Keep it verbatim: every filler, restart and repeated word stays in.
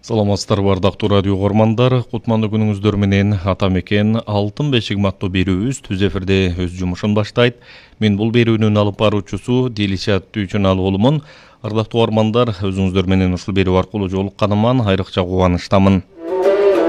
Саламатсыздарбы, ардактуу радио угармандар. Кутмандуу күнүңүздөр менен ата мекен Алтын бешик аттуу берүүбүз түз эфирде өз жумушун баштайт. Мен бул берүүнүн алып баруучусу Дилишат Түйчүналуулумун. Ардактуу угармандар, өзүңүздөр менен ушул берүү аркылуу жолукканыма айрыкча кубанычтамын.